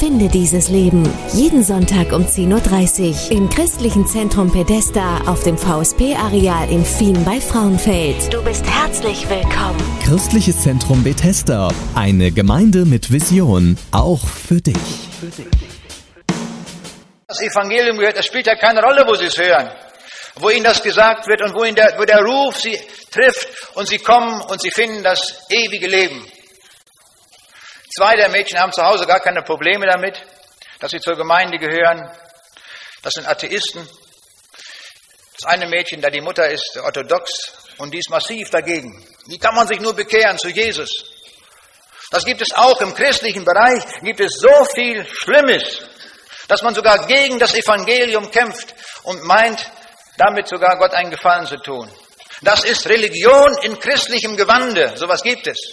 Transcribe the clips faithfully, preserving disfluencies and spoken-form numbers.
Finde dieses Leben. Jeden Sonntag um zehn Uhr dreißig im Christlichen Zentrum Bethesda auf dem V S P-Areal in Fien bei Frauenfeld. Du bist herzlich willkommen. Christliches Zentrum Bethesda. Eine Gemeinde mit Vision. Auch für dich. Das Evangelium gehört, es spielt ja keine Rolle, wo Sie es hören. Wo Ihnen das gesagt wird und wo, Ihnen der, wo der Ruf Sie trifft und Sie kommen und Sie finden das ewige Leben. Zwei der Mädchen haben zu Hause gar keine Probleme damit, dass sie zur Gemeinde gehören. Das sind Atheisten. Das eine Mädchen, da die Mutter ist orthodox und die ist massiv dagegen. Wie kann man sich nur bekehren zu Jesus? Das gibt es auch im christlichen Bereich, gibt es so viel Schlimmes, dass man sogar gegen das Evangelium kämpft und meint, damit sogar Gott einen Gefallen zu tun. Das ist Religion in christlichem Gewande. Sowas gibt es.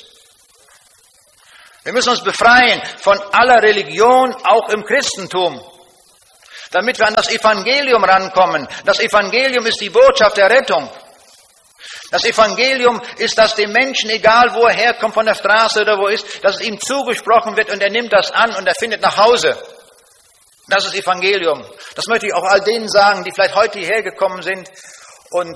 Wir müssen uns befreien von aller Religion, auch im Christentum, damit wir an das Evangelium rankommen. Das Evangelium ist die Botschaft der Rettung. Das Evangelium ist, dass dem Menschen, egal wo er herkommt, von der Straße oder wo er ist, dass es ihm zugesprochen wird und er nimmt das an und er findet nach Hause. Das ist Evangelium. Das möchte ich auch all denen sagen, die vielleicht heute hierher gekommen sind und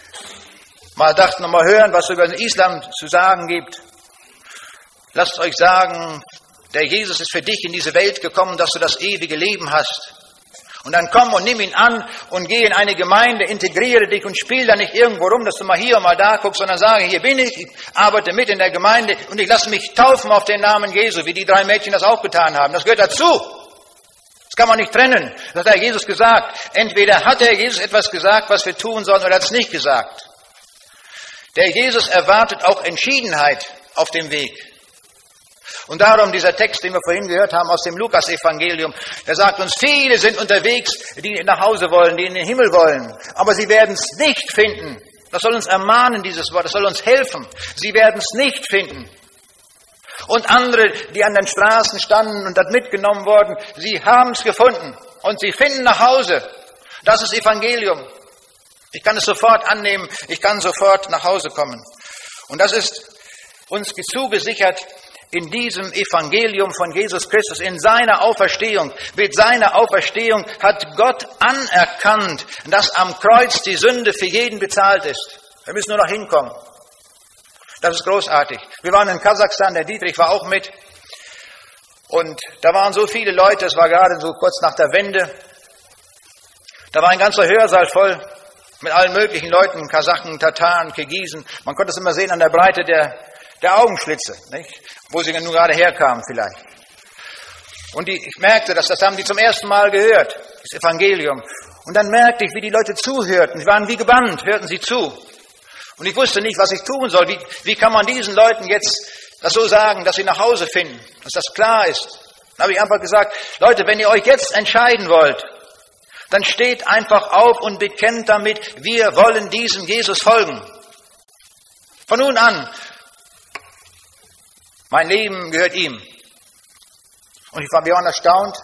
mal dachten, mal hören, was es über den Islam zu sagen gibt. Lasst euch sagen, der Jesus ist für dich in diese Welt gekommen, dass du das ewige Leben hast. Und dann komm und nimm ihn an und geh in eine Gemeinde, integriere dich und spiel da nicht irgendwo rum, dass du mal hier und mal da guckst, sondern sage, hier bin ich, ich arbeite mit in der Gemeinde und ich lasse mich taufen auf den Namen Jesu, wie die drei Mädchen das auch getan haben. Das gehört dazu. Das kann man nicht trennen. Das hat der Jesus gesagt. Entweder hat der Jesus etwas gesagt, was wir tun sollen, oder hat es nicht gesagt. Der Jesus erwartet auch Entschiedenheit auf dem Weg. Und darum dieser Text, den wir vorhin gehört haben aus dem Lukas-Evangelium, der sagt uns, viele sind unterwegs, die nach Hause wollen, die in den Himmel wollen, aber sie werden es nicht finden. Das soll uns ermahnen, dieses Wort, das soll uns helfen. Sie werden es nicht finden. Und andere, die an den Straßen standen und dort mitgenommen wurden, sie haben es gefunden und sie finden nach Hause. Das ist Evangelium. Ich kann es sofort annehmen, ich kann sofort nach Hause kommen. Und das ist uns zugesichert in diesem Evangelium von Jesus Christus, in seiner Auferstehung. Mit seiner Auferstehung hat Gott anerkannt, dass am Kreuz die Sünde für jeden bezahlt ist. Wir müssen nur noch hinkommen. Das ist großartig. Wir waren in Kasachstan, der Dietrich war auch mit. Und da waren so viele Leute, es war gerade so kurz nach der Wende. Da war ein ganzer Hörsaal voll mit allen möglichen Leuten, Kasachen, Tataren, Kirgisen. Man konnte es immer sehen an der Breite der, der Augenschlitze, nicht? Wo sie nun gerade herkamen vielleicht. Und die, ich merkte, dass das haben die zum ersten Mal gehört, das Evangelium. Und dann merkte ich, wie die Leute zuhörten. Sie waren wie gebannt, hörten sie zu. Und ich wusste nicht, was ich tun soll. Wie, wie kann man diesen Leuten jetzt das so sagen, dass sie nach Hause finden, dass das klar ist? Dann habe ich einfach gesagt, Leute, wenn ihr euch jetzt entscheiden wollt, dann steht einfach auf und bekennt damit, wir wollen diesem Jesus folgen. Von nun an, mein Leben gehört ihm. Und ich war, wir waren erstaunt,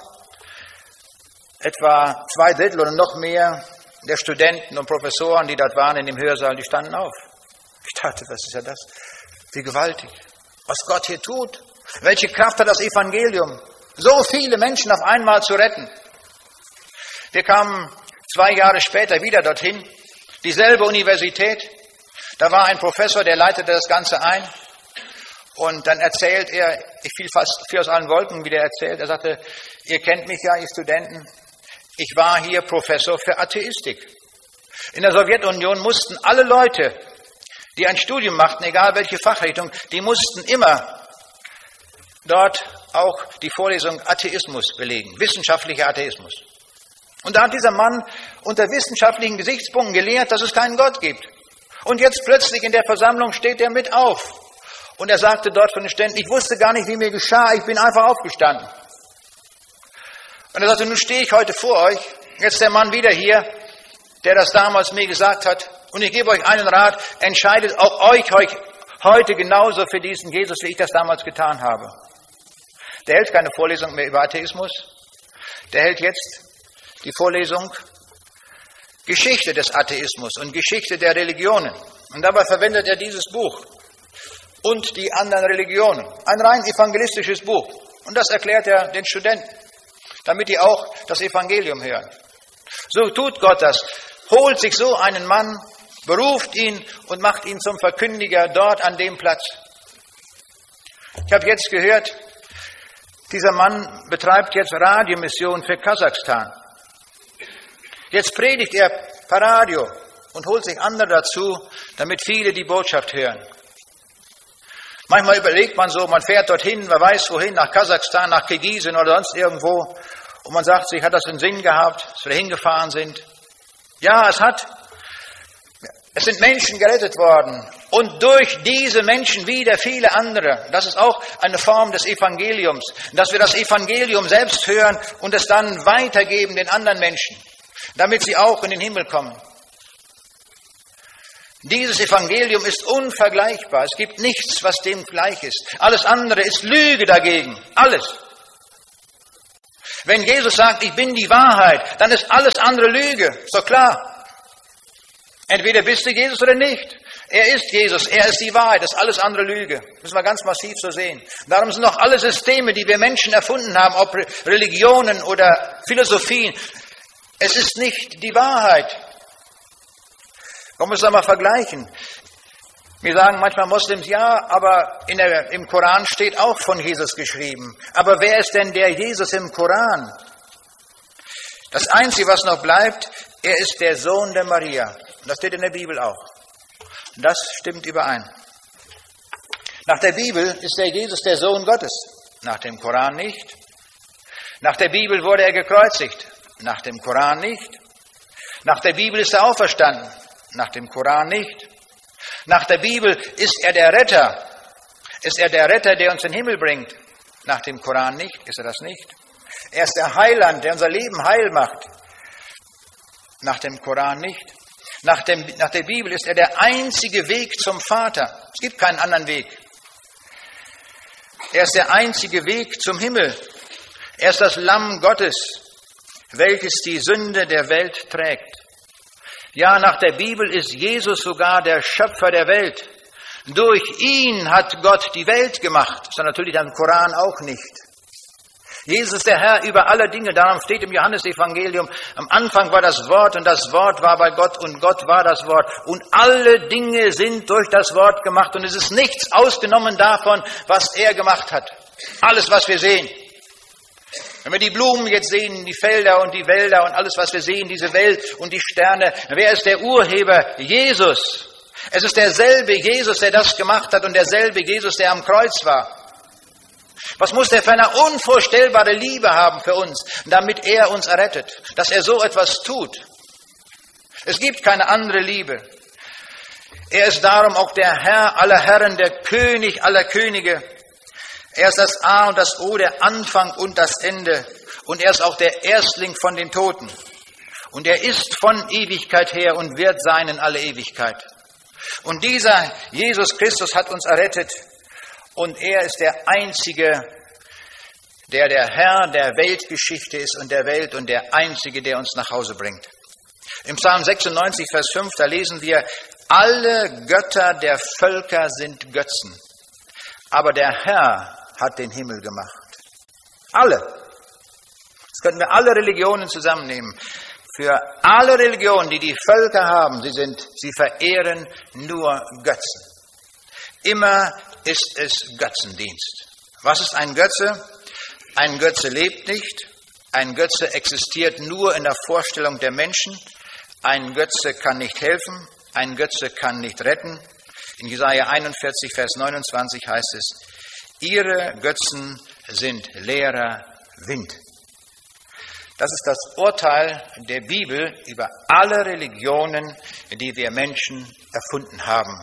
etwa zwei Drittel oder noch mehr der Studenten und Professoren, die dort waren in dem Hörsaal, die standen auf. Ich dachte, was ist ja das? Wie gewaltig. Was Gott hier tut. Welche Kraft hat das Evangelium, so viele Menschen auf einmal zu retten. Wir kamen zwei Jahre später wieder dorthin, dieselbe Universität. Da war ein Professor, der leitete das Ganze ein. Und dann erzählt er, ich fiel fast vier aus allen Wolken, wie der erzählt. Er sagte, ihr kennt mich ja, ihr Studenten. Ich war hier Professor für Atheistik. In der Sowjetunion mussten alle Leute, die ein Studium machten, egal welche Fachrichtung, die mussten immer dort auch die Vorlesung Atheismus belegen, wissenschaftlicher Atheismus. Und da hat dieser Mann unter wissenschaftlichen Gesichtspunkten gelehrt, dass es keinen Gott gibt. Und jetzt plötzlich in der Versammlung steht er mit auf. Und er sagte dort von den Ständen, ich wusste gar nicht, wie mir geschah, ich bin einfach aufgestanden. Und er sagte, nun stehe ich heute vor euch, jetzt der Mann wieder hier, der das damals mir gesagt hat. Und ich gebe euch einen Rat, entscheidet auch euch heute genauso für diesen Jesus, wie ich das damals getan habe. Der hält keine Vorlesung mehr über Atheismus. Der hält jetzt die Vorlesung Geschichte des Atheismus und Geschichte der Religionen. Und dabei verwendet er dieses Buch und die anderen Religionen. Ein rein evangelistisches Buch. Und das erklärt er den Studenten, damit die auch das Evangelium hören. So tut Gott das. Holt sich so einen Mann, beruft ihn und macht ihn zum Verkündiger dort an dem Platz. Ich habe jetzt gehört, dieser Mann betreibt jetzt Radiomission für Kasachstan. Jetzt predigt er per Radio und holt sich andere dazu, damit viele die Botschaft hören. Manchmal überlegt man so, man fährt dorthin, wer weiß wohin, nach Kasachstan, nach Kirgisien oder sonst irgendwo. Und man sagt sich, hat das einen Sinn gehabt, dass wir da hingefahren sind? Ja, es hat. Es sind Menschen gerettet worden. Und durch diese Menschen wieder viele andere. Das ist auch eine Form des Evangeliums. Dass wir das Evangelium selbst hören und es dann weitergeben den anderen Menschen, damit sie auch in den Himmel kommen. Dieses Evangelium ist unvergleichbar. Es gibt nichts, was dem gleich ist. Alles andere ist Lüge dagegen. Alles. Wenn Jesus sagt, ich bin die Wahrheit, dann ist alles andere Lüge. Ist doch klar. Entweder bist du Jesus oder nicht. Er ist Jesus, er ist die Wahrheit, das ist alles andere Lüge. Das müssen wir ganz massiv so sehen. Darum sind auch alle Systeme, die wir Menschen erfunden haben, ob Religionen oder Philosophien, es ist nicht die Wahrheit. Wollen wir es einmal vergleichen? Wir sagen manchmal Moslems, ja, aber in der, im Koran steht auch von Jesus geschrieben. Aber wer ist denn der Jesus im Koran? Das Einzige, was noch bleibt, er ist der Sohn der Maria. Das steht in der Bibel auch. Das stimmt überein. Nach der Bibel ist der Jesus der Sohn Gottes. Nach dem Koran nicht. Nach der Bibel wurde er gekreuzigt. Nach dem Koran nicht. Nach der Bibel ist er auferstanden. Nach dem Koran nicht. Nach der Bibel ist er der Retter. Ist er der Retter, der uns in den Himmel bringt. Nach dem Koran nicht. Ist er das nicht? Er ist der Heiland, der unser Leben heil macht. Nach dem Koran nicht. Nach, dem, nach der Bibel ist er der einzige Weg zum Vater. Es gibt keinen anderen Weg. Er ist der einzige Weg zum Himmel. Er ist das Lamm Gottes, welches die Sünde der Welt trägt. Ja, nach der Bibel ist Jesus sogar der Schöpfer der Welt. Durch ihn hat Gott die Welt gemacht. Das ist natürlich im Koran auch nicht. Jesus ist der Herr über alle Dinge. Darum steht im Johannesevangelium, am Anfang war das Wort und das Wort war bei Gott und Gott war das Wort. Und alle Dinge sind durch das Wort gemacht und es ist nichts ausgenommen davon, was er gemacht hat. Alles, was wir sehen. Wenn wir die Blumen jetzt sehen, die Felder und die Wälder und alles, was wir sehen, diese Welt und die Sterne, wer ist der Urheber? Jesus. Es ist derselbe Jesus, der das gemacht hat und derselbe Jesus, der am Kreuz war. Was muss der für eine unvorstellbare Liebe haben für uns, damit er uns errettet, dass er so etwas tut? Es gibt keine andere Liebe. Er ist darum auch der Herr aller Herren, der König aller Könige. Er ist das A und das O, der Anfang und das Ende. Und er ist auch der Erstling von den Toten. Und er ist von Ewigkeit her und wird sein in alle Ewigkeit. Und dieser Jesus Christus hat uns errettet. Und er ist der Einzige, der der Herr der Weltgeschichte ist und der Welt und der Einzige, der uns nach Hause bringt. Im Psalm sechsundneunzig, Vers fünf, da lesen wir, alle Götter der Völker sind Götzen, aber der Herr hat den Himmel gemacht. Alle. Das könnten wir alle Religionen zusammennehmen. Für alle Religionen, die die Völker haben, sie sind, sie verehren nur Götzen. Immer ist es Götzendienst. Was ist ein Götze? Ein Götze lebt nicht. Ein Götze existiert nur in der Vorstellung der Menschen. Ein Götze kann nicht helfen. Ein Götze kann nicht retten. In Jesaja einundvierzig, Vers neunundzwanzig heißt es, ihre Götzen sind leerer Wind. Das ist das Urteil der Bibel über alle Religionen, die wir Menschen erfunden haben.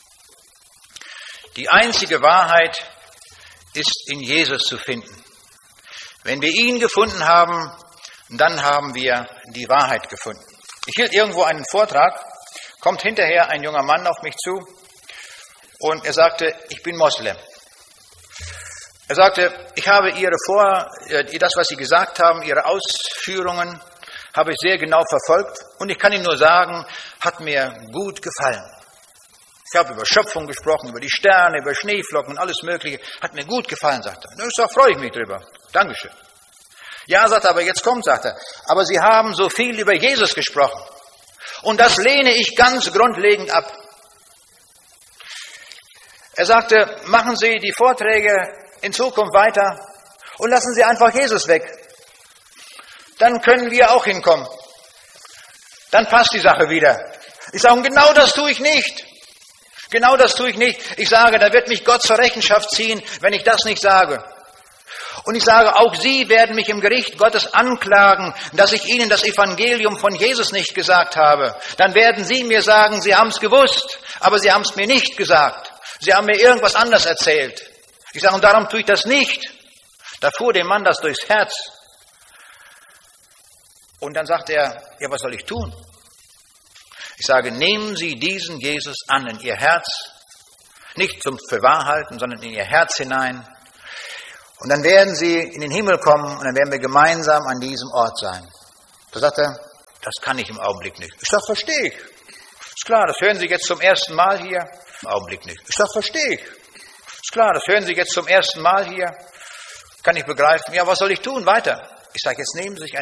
Die einzige Wahrheit ist in Jesus zu finden. Wenn wir ihn gefunden haben, dann haben wir die Wahrheit gefunden. Ich hielt irgendwo einen Vortrag, kommt hinterher ein junger Mann auf mich zu und er sagte, ich bin Moslem. Er sagte, ich habe Ihre Vor, das, was Sie gesagt haben, Ihre Ausführungen, habe ich sehr genau verfolgt und ich kann Ihnen nur sagen, hat mir gut gefallen. Ich habe über Schöpfung gesprochen, über die Sterne, über Schneeflocken und alles Mögliche. Hat mir gut gefallen, sagt er. Da freue ich mich drüber. Dankeschön. Ja, sagt er, aber jetzt kommt, sagt er. Aber Sie haben so viel über Jesus gesprochen. Und das lehne ich ganz grundlegend ab. Er sagte, machen Sie die Vorträge in Zukunft weiter und lassen Sie einfach Jesus weg. Dann können wir auch hinkommen. Dann passt die Sache wieder. Ich sage, genau das tue ich nicht. Genau das tue ich nicht. Ich sage, da wird mich Gott zur Rechenschaft ziehen, wenn ich das nicht sage. Und ich sage, auch Sie werden mich im Gericht Gottes anklagen, dass ich Ihnen das Evangelium von Jesus nicht gesagt habe. Dann werden Sie mir sagen, Sie haben es gewusst, aber Sie haben es mir nicht gesagt. Sie haben mir irgendwas anderes erzählt. Ich sage, und darum tue ich das nicht. Da fuhr dem Mann das durchs Herz. Und dann sagt er, ja, was soll ich tun? Ich sage, nehmen Sie diesen Jesus an in Ihr Herz, nicht zum für wahr halten, sondern in Ihr Herz hinein. Und dann werden Sie in den Himmel kommen und dann werden wir gemeinsam an diesem Ort sein. Da sagt er, das kann ich im Augenblick nicht. Ich sage, verstehe ich. Ist klar, das hören Sie jetzt zum ersten Mal hier. Im Augenblick nicht. Ich sage, verstehe ich. Ist klar, das hören Sie jetzt zum ersten Mal hier. Kann ich begreifen. Ja, was soll ich tun? Weiter. Ich sage, jetzt nehmen Sie sich ein